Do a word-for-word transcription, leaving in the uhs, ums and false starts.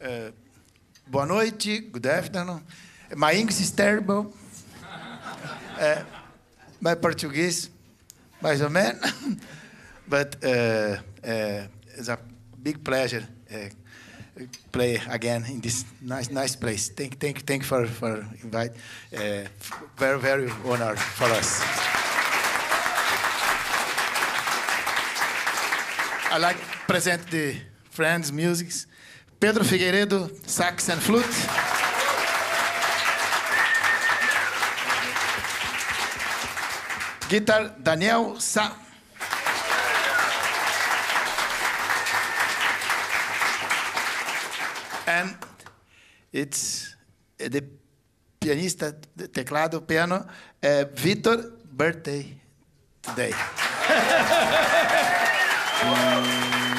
Uh, boa noite, good afternoon. My English is terrible. Uh, my Portuguese, mais ou menos. But uh, uh, it's a big pleasure uh, play again in this nice, nice place. Thank, thank, thank you for for invite. Uh, very, very honored for us. I like to present the friends, music. Pedro Figueiredo, sax and flute. Guitar, Daniel Sá. And it's uh, the pianista, the teclado, piano, uh, Vitor, birthday today.